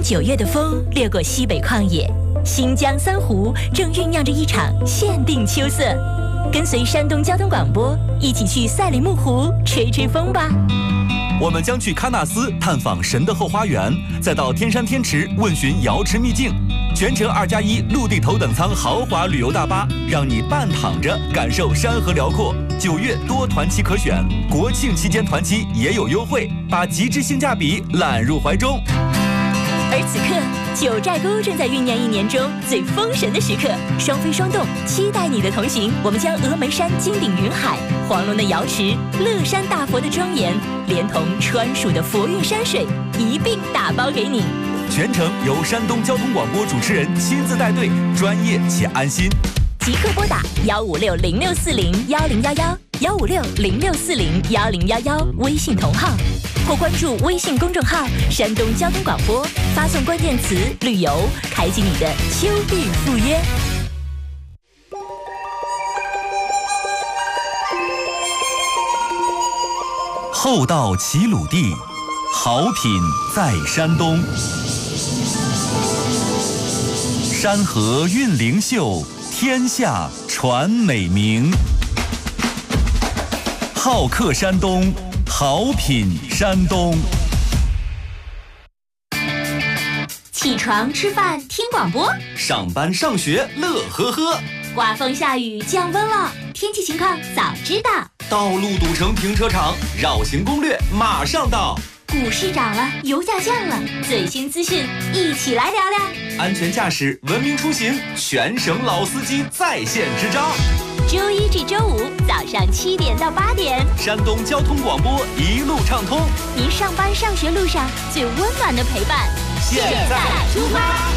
9月的风掠过西北旷野，新疆三湖正酝酿着一场限定秋色。跟随山东交通广播一起去赛里木湖吹吹风吧。 我们将去喀纳斯探访神的后花园，再到天山天池问询瑶池秘境。全程2+1陆地头等舱豪华旅游大巴，让你半躺着感受山河辽阔。9月多团期可选，国庆期间团期也有优惠，把极致性价比揽入怀中。 而此刻，九寨沟正在酝酿1年中最封神的时刻，双飞双动，期待你的同行。我们将峨眉山金顶云海、黄龙的瑶池、乐山大佛的庄严，连同川蜀的佛韵山水一并打包给你。 全程由山东交通广播主持人亲自带队，专业且安心。 即刻拨打15606401011，15606401011微信同号，或关注微信公众号山东交通广播，发送关键词旅游，开启你的秋日赴约。 厚道齐鲁地，好品在山东。山河韵灵秀，天下传美名。好客山东，好品山东。 起床吃饭听广播， 上班上学乐呵呵。 刮风下雨降温了，天气情况早知道。 道路堵成停车场，绕行攻略马上到。 股市涨了，油价降了，最新资讯一起来聊聊。 安全驾驶，文明出行，全省老司机在线支招。 周1至周5早上7点到8点， 山东交通广播一路畅通， 您上班上学路上最温暖的陪伴。 现在出发。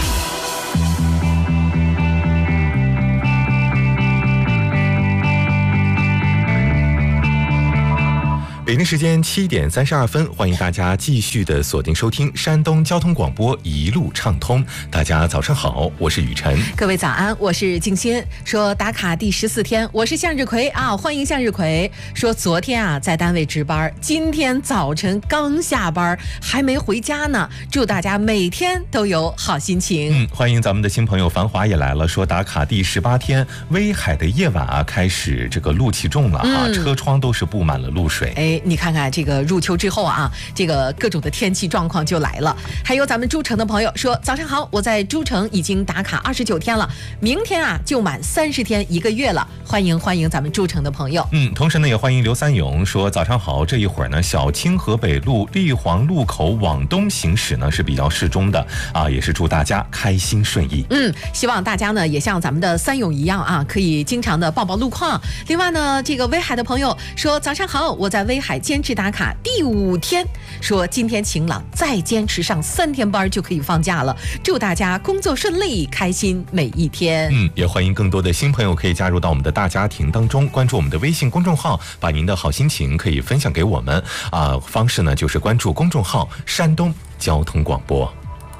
北京时间7点32分，欢迎大家继续的锁定收听山东交通广播一路畅通。大家早上好，我是雨晨。 各位早安，我是静心。说打卡第14天，我是向日葵啊，欢迎向日葵。说昨天啊在单位值班，今天早晨刚下班，还没回家呢。祝大家每天都有好心情。 欢迎咱们的新朋友繁华也来了，说打卡第18天，威海的夜晚啊开始这个露气重了啊，车窗都是布满了露水。 你看看这个入秋之后啊，这个各种的天气状况就来了。还有咱们诸城的朋友说，早上好，我在诸城已经打卡29天了，明天啊就满30天1个月了。欢迎咱们诸城的朋友。 同时呢也欢迎刘三勇说，早上好，这一会儿呢小清河北路立黄路口往东行驶呢是比较适中的啊，也是祝大家开心顺意。 希望大家呢也像咱们的三勇一样啊，可以经常的报报路况。另外呢，这个威海的朋友说，早上好，我在威海坚持打卡第5天，说今天晴朗，再坚持上3天班就可以放假了。祝大家工作顺利，开心每一天。 也欢迎更多的新朋友可以加入到我们的大家庭当中，关注我们的微信公众号，把您的好心情可以分享给我们啊。方式呢就是关注公众号山东交通广播。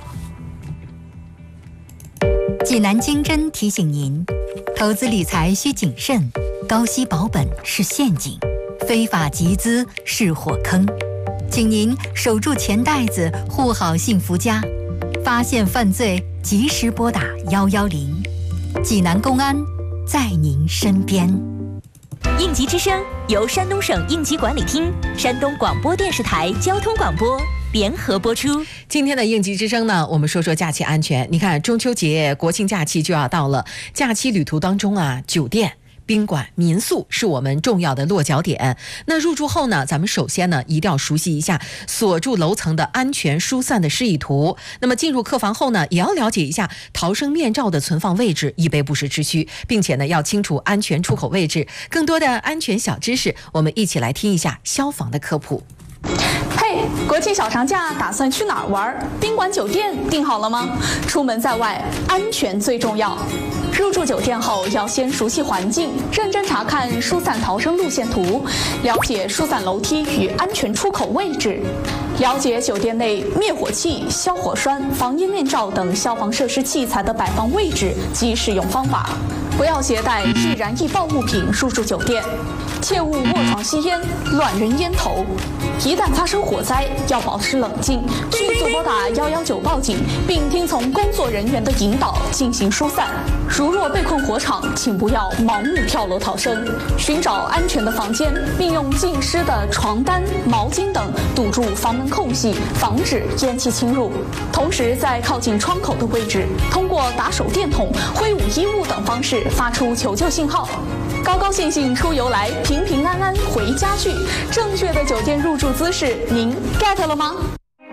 济南经侦提醒您，投资理财需谨慎，高息保本是陷阱，非法集资是火坑，请您守住钱袋子，护好幸福家。发现犯罪，及时拨打110，济南公安在您身边。 应急之声由山东省应急管理厅、山东广播电视台交通广播联合播出。 今天的应急之声呢，我们说说假期安全。你看中秋节、国庆假期就要到了，假期旅途当中啊，酒店、宾馆、民宿是我们重要的落脚点。那入住后呢，咱们首先呢一定要熟悉一下锁住楼层的安全疏散的示意图。那么进入客房后呢，也要了解一下逃生面罩的存放位置，以备不时之需，并且呢要清楚安全出口位置。更多的安全小知识，我们一起来听一下消防的科普。 嘿，国庆小长假打算去哪儿玩？宾馆酒店订好了吗？出门在外，安全最重要。入住酒店后，要先熟悉环境，认真查看疏散逃生路线图，了解疏散楼梯与安全出口位置，了解酒店内灭火器、消火栓、防烟面罩等消防设施器材的摆放位置及使用方法。 不要携带易燃易爆物品入住酒店，切勿卧床吸烟、乱扔烟头。一旦发生火灾，要保持冷静，迅速拨打119报警，并听从工作人员的引导进行疏散。如若被困火场，请不要盲目跳楼逃生，寻找安全的房间，并用浸湿的床单、毛巾等堵住房门空隙，防止烟气侵入。同时，在靠近窗口的位置，通过打手电筒、挥舞衣物等方式发出求救信号。高高兴兴出游来，平平安安回家去。正确的酒店入住姿势，您 get 了吗？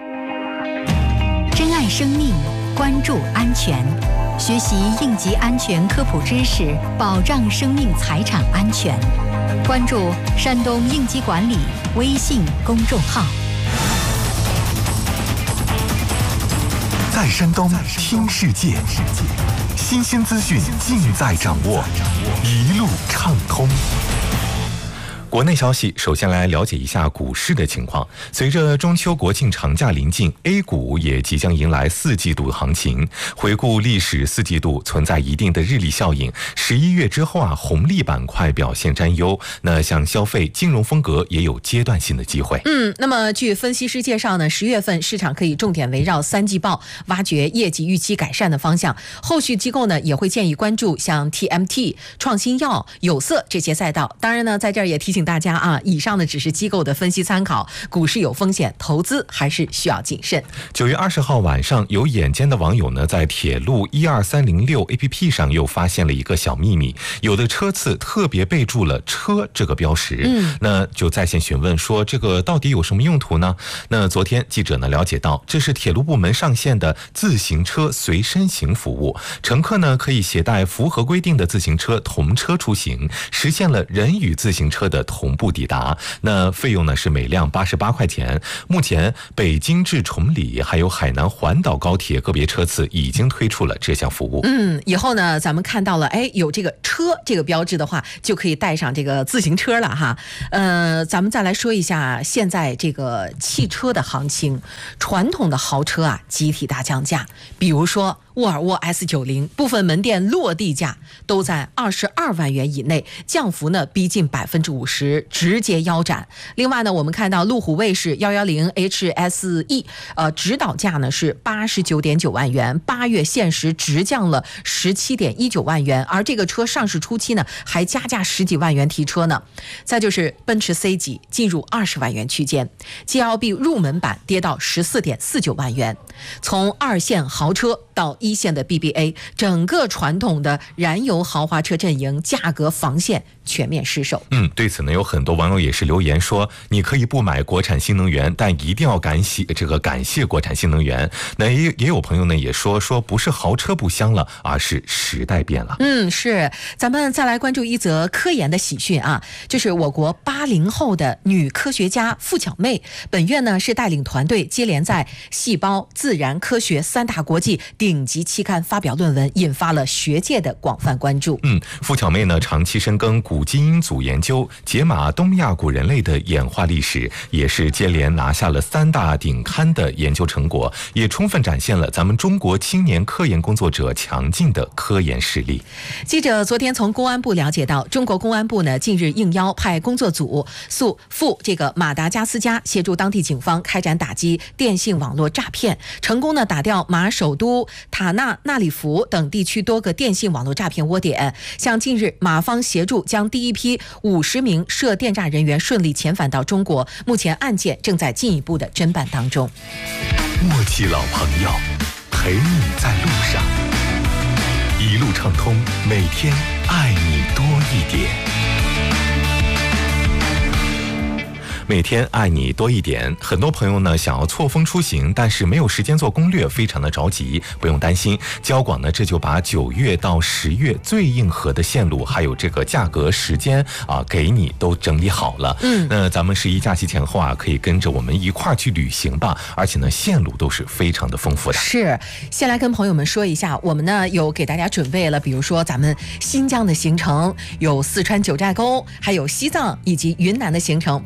珍爱生命，关注安全，学习应急安全科普知识，保障生命财产安全。关注山东应急管理微信公众号。 在山东听世界，新鲜资讯尽在掌握，一路畅通。 国内消息，首先来了解一下股市的情况。随着中秋国庆长假临近 ，A 股也即将迎来4季度行情。回顾历史4季度，存在一定的日历效应。11月之后红利板块表现占优，那像消费、金融风格也有阶段性的机会。 那么据分析师介绍呢，10月份市场可以重点围绕3季报，挖掘业绩预期改善的方向。后续机构呢也会建议关注像 TMT、创新药、有色这些赛道。当然呢，在这儿也提醒大家啊，以上的只是机构的分析参考，股市有风险，投资还是需要谨慎。 9月20号晚上，有眼尖的网友呢，在铁路12306 APP 上又发现了一个小秘密，有的车次特别备注了车这个标识，那就在线询问说这个到底有什么用途呢？那昨天记者呢了解到，这是铁路部门上线的自行车随身行服务，乘客呢可以携带符合规定的自行车同车出行，实现了人与自行车的同步抵达。那费用呢是每辆88块钱。目前北京至崇礼还有海南环岛高铁个别车次已经推出了这项服务。 以后呢咱们看到了有这个车这个标志的话，就可以带上这个自行车了哈。咱们再来说一下现在这个汽车的行情。传统的豪车啊集体大降价，比如说沃尔沃 S90 部分门店落地价都在22万元以内，降幅呢逼近50%，直接腰斩。另外呢，我们看到路虎卫士110 HSE 指导价呢是89.9万元，8月限时直降了17.19万元，而这个车上市初期呢还加价10几万元提车呢。再就是奔驰 C 级进入20万元区间， GLB 入门版跌到14.49万元。从2线豪车到1线的 BBA， 整个传统的燃油豪华车阵营价格防线全面失守。 对此呢，有很多网友也是留言说，你可以不买国产新能源，但一定要感谢国产新能源。那也有朋友呢也说不是豪车不香了，而是时代变了。 是。咱们再来关注一则科研的喜讯啊，就是我国80后的女科学家付巧妹，本月呢是带领团队接连在细胞、自然科学3大国际顶级期刊发表论文，引发了学界的广泛关注。 付巧妹呢长期深耕古基因组研究，解码东亚古人类的演化历史，也是接连拿下了3大顶刊的研究成果，也充分展现了咱们中国青年科研工作者强劲的科研实力。 记者昨天从公安部了解到，中国公安部呢近日应邀派工作组赴这个马达加斯加，协助当地警方开展打击电信网络诈骗，成功呢打掉马首都塔纳里福等地区多个电信网络诈骗窝点。像近日马方协助将第一批50名涉电诈人员顺利遣返到中国，目前案件正在进一步的侦办当中。 默契老朋友，陪你在路上，一路畅通，每天爱你多一点。 每天爱你多一点。很多朋友呢想要错峰出行，但是没有时间做攻略，非常的着急。不用担心，交广呢这就把9月到10月最硬核的线路还有这个价格时间给你都整理好了。那咱们11假期前后可以跟着我们一块儿去旅行吧，而且呢线路都是非常的丰富的。 是，先来跟朋友们说一下，我们呢有给大家准备了，比如说咱们新疆的行程，有四川九寨沟，还有西藏以及云南的行程，不知道您喜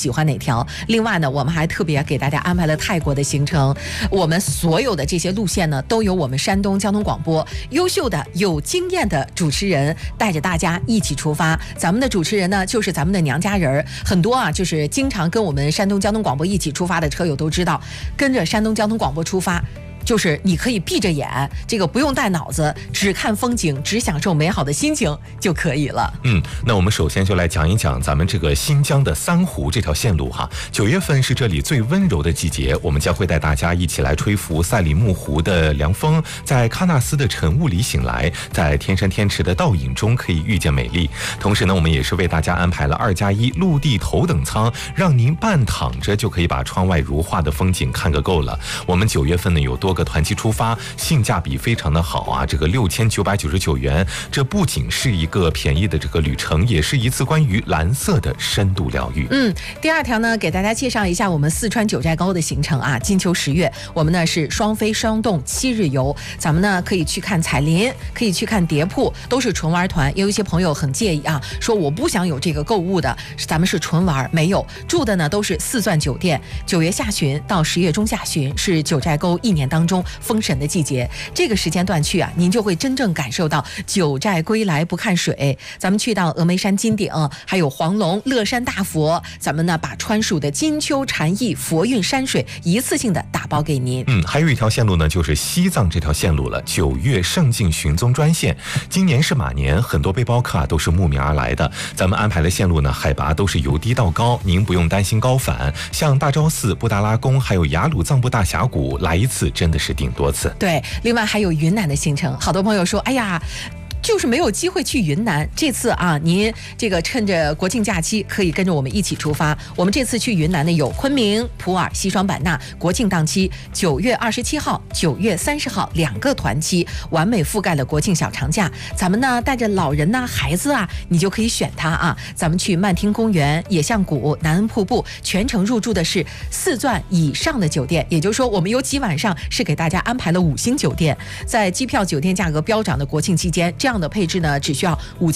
喜欢哪条。另外呢，我们还特别给大家安排了泰国的行程。我们所有的这些路线呢，都由我们山东交通广播优秀的有经验的主持人带着大家一起出发。咱们的主持人呢，就是咱们的娘家人，很多啊，就是经常跟我们山东交通广播一起出发的车友都知道，跟着山东交通广播出发，就是你可以闭着眼，这个不用带脑子，只看风景，只享受美好的心情就可以了。 那我们首先就来讲一讲咱们这个新疆的三湖这条线路哈。9月份是这里最温柔的季节，我们将会带大家一起来吹拂赛里木湖的凉风，在喀纳斯的晨雾里醒来，在天山天池的倒影中可以遇见美丽。同时呢，我们也是为大家安排了2+1陆地头等舱，让您半躺着就可以把窗外如画的风景看个够了。我们9月份呢有多个团期出发，性价比非常的好啊，这个6999元，这不仅是一个便宜的这个旅程，也是一次关于蓝色的深度疗愈。 第二条呢，给大家介绍一下我们四川九寨沟的行程啊。金秋10月，我们呢是双飞双动7日游，咱们呢可以去看彩林，可以去看蝶铺，都是纯玩团。也有一些朋友很介意啊，说我不想有这个购物的，咱们是纯玩，没有住的呢都是4钻酒店。9月下旬到10月中下旬是九寨沟一年当中封神的季节，这个时间段去啊，您就会真正感受到九寨归来不看水。咱们去到峨眉山金顶，还有黄龙、乐山大佛，咱们呢把川蜀的金秋禅意、佛韵山水一次性的打包给您。 还有一条线路呢，就是西藏这条线路了。9月圣境寻踪专线，今年是马年，很多背包客啊都是慕名而来的。咱们安排的线路呢，海拔都是由低到高，您不用担心高反。像大昭寺、布达拉宫，还有雅鲁藏布大峡谷，来一次真的是顶多次。 对，另外还有云南的行程，好多朋友说，哎呀，就是没有机会去云南。这次啊，您这个趁着国庆假期可以跟着我们一起出发。我们这次去云南呢，有昆明、普洱、西双版纳，国庆档期9月27号、9月30号2个团期，完美覆盖了国庆小长假。咱们呢带着老人呐、孩子啊，你就可以选它啊。咱们去曼听公园、野象谷、南恩瀑布，全程入住的是4钻以上的酒店，也就是说，我们有几晚上是给大家安排了5星酒店。在机票、酒店价格飙涨的国庆期间，这样的配置呢，只需要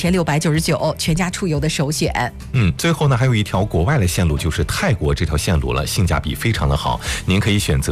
5699，全家出游的首选。 最后呢，还有一条国外的线路，就是泰国这条线路了，性价比非常的好，您可以选择